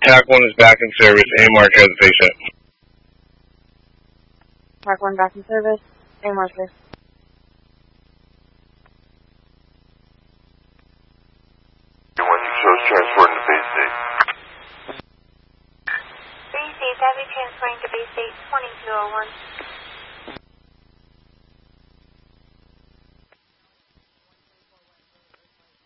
TAC 1 is back in service. AMR has the patient. TAC 1 back in service. AMR, sir. Shows transporting to Bay State. Bay State, that'll be transporting to Bay State 2201.